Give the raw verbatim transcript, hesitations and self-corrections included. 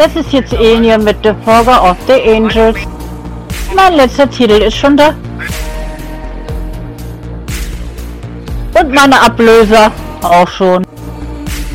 Das ist jetzt Alien mit The Fogger of the Angels. Mein letzter Titel ist schon da. Und meine Ablöser auch schon.